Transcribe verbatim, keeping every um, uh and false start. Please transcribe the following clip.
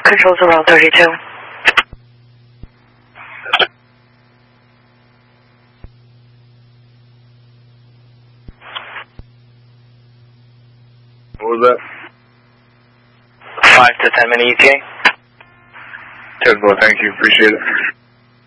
Controls around thirty-two. What was that? Five to ten minute E T A. ten four, thank you, appreciate it.